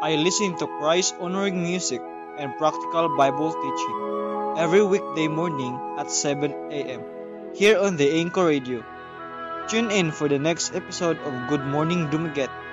I listen to Christ honoring music and practical Bible teaching every weekday morning at 7 a.m. here on the Anchor Radio. Tune in for the next episode of Good Morning Dumaget